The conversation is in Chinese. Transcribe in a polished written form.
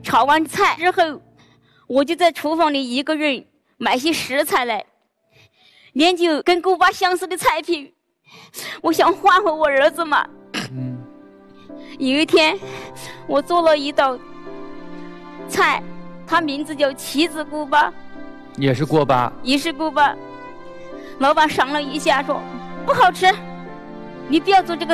炒完菜之后，我就在厨房里一个人买些食材来，研究跟锅巴相似的菜品，我想换回我儿子嘛。有一天，我做了一道菜，它名字叫棋子锅巴， 也是锅巴， 也是锅巴。老板尝了一下说不好吃，你不要做这个